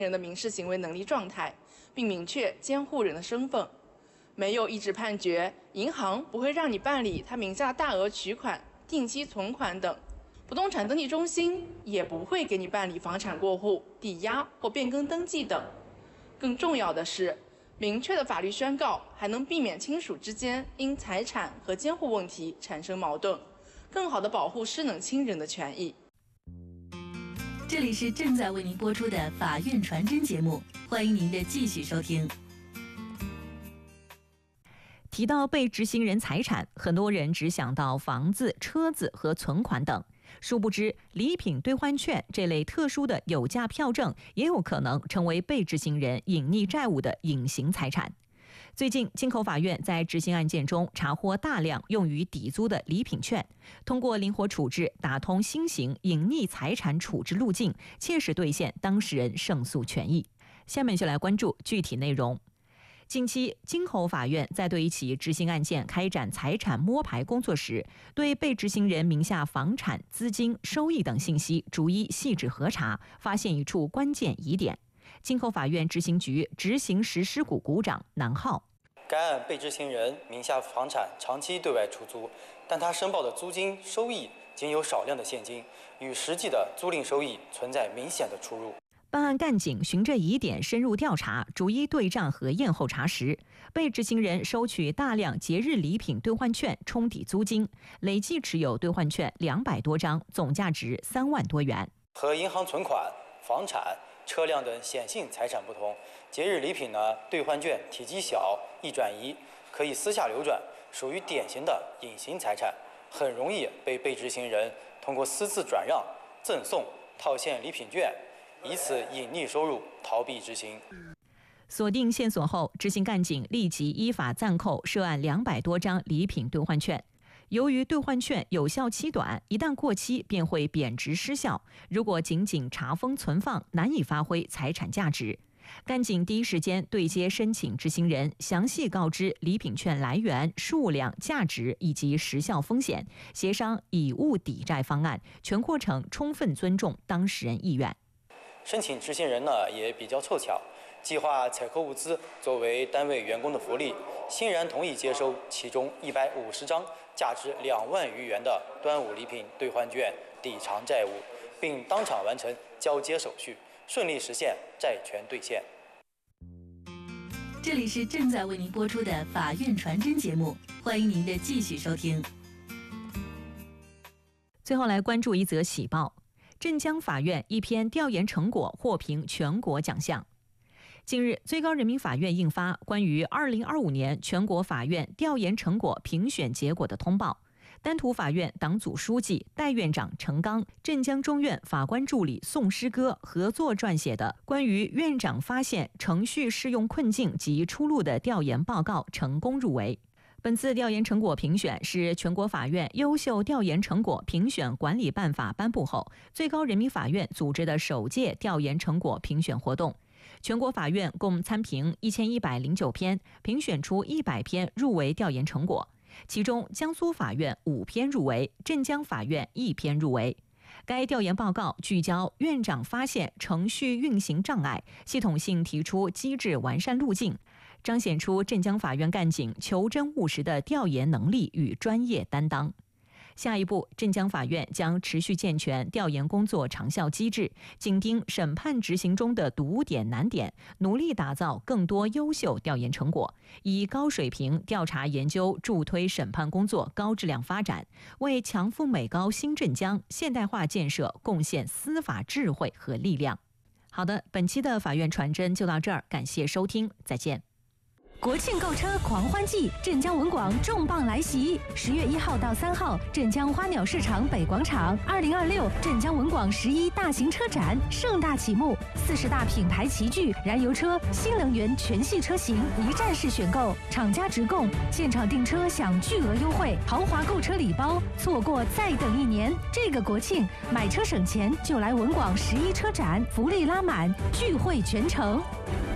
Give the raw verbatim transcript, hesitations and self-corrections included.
人的民事行为能力状态，并明确监护人的身份。没有一纸判决，银行不会让你办理他名下大额取款、定期存款等。不动产登记中心也不会给你办理房产过户、抵押或变更登记等。更重要的是，明确的法律宣告还能避免亲属之间因财产和监护问题产生矛盾，更好地保护失能亲人的权益。 这里是正在为您播出的法院传真节目，欢迎您的继续收听。提到被执行人财产，很多人只想到房子、车子和存款等，殊不知礼品兑换券这类特殊的有价票证也有可能成为被执行人隐匿债务的隐形财产。最近，京口法院在执行案件中查获大量用于抵租的礼品券，通过灵活处置，打通新型隐匿财产处置路径，切实兑现当事人胜诉权益。下面就来关注具体内容。近期，京口法院在对一起执行案件开展财产摸排工作时，对被执行人名下房产、资金、收益等信息逐一细致核查，发现一处关键疑点。京口法院执行局执行实施股股长南浩： 该案被执行人名下房产长期对外出租，但他申报的租金收益仅有少量的现金，与实际的租赁收益存在明显的出入。 办案干警循着疑点深入调查，逐一对账核验后查实，被执行人收取大量节日礼品兑换券冲抵租金，累计持有兑换券两百多张，总价值三万多元。 和银行存款、房产、车辆等显性财产不同，节日礼品呢兑换券体积小、易转移，可以私下流转，属于典型的隐形财产，很容易被被执行人通过私自转让、赠送、套现礼品券，以此隐匿收入，逃避执行。 锁定线索后，执行干警立即依法暂扣涉案两百多张礼品兑换券。由于兑换券有效期短，一旦过期便会贬值失效，如果仅仅查封存放，难以发挥财产价值。干警第一时间对接申请执行人，详细告知礼品券来源、数量、价值以及时效风险，协商以物抵债方案，全过程充分尊重当事人意愿。 申请执行人呢也比较凑巧，计划采购物资作为单位员工的福利，欣然同意接收其中一百五十张价值两万余元的端午礼品兑换券抵偿债务，并当场完成交接手续，顺利实现债权兑现。 这里是正在为您播出的法院传真节目，欢迎您的继续收听。最后来关注一则喜报。镇江法院一篇调研成果获评全国奖项。近日，最高人民法院印发关于二零二五年全国法院调研成果评选结果的通报。丹徒法院党组书记、代院长程刚、镇江中院法官助理宋诗歌合作撰写的关于院长发现程序适用困境及出路的调研报告成功入围。本次调研成果评选是全国法院优秀调研成果评选管理办法颁布后，最高人民法院组织的首届调研成果评选活动。全国法院共参评一千一百零九篇，评选出一百篇入围调研成果，其中江苏法院五篇入围，镇江法院一篇入围。该调研报告聚焦院长发现程序运行障碍，系统性提出机制完善路径，彰显出镇江法院干警求真务实的调研能力与专业担当。下一步，镇江法院将持续健全调研工作长效机制，紧盯审判执行中的堵点难点，努力打造更多优秀调研成果，以高水平调查研究助推审判工作高质量发展，为强富美高新镇江现代化建设贡献司法智慧和力量。好的，本期的法院传真就到这儿，感谢收听，再见。 国庆购车狂欢季，镇江文广重磅来袭！十月一号到三号，镇江花鸟市场北广场，二零二六镇江文广十一大型车展盛大启幕，四十大品牌齐聚，燃油车、新能源全系车型一站式选购，厂家直供，现场订车享巨额优惠，豪华购车礼包，错过再等一年。这个国庆买车省钱，就来文广十一车展，福利拉满，聚会全城。